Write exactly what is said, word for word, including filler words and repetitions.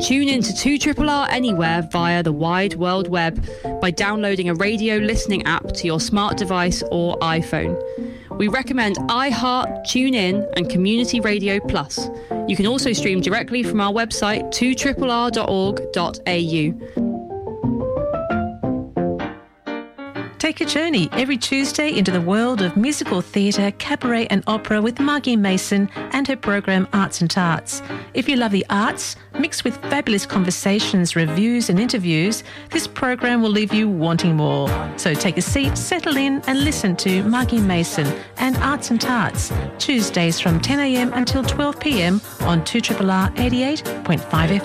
Tune in to two R R anywhere via the wide world web by downloading a radio listening app to your smart device or iPhone. We recommend iHeart, TuneIn and Community Radio Plus. You can also stream directly from our website two R R R dot org dot A U. Take a journey every Tuesday into the world of musical theatre, cabaret and opera with Margie Mason and her program Arts and Tarts. If you love the arts, mixed with fabulous conversations, reviews and interviews, this program will leave you wanting more. So take a seat, settle in and listen to Margie Mason and Arts and Tarts, Tuesdays from ten a m until twelve p m on two R R R eighty-eight point five F M.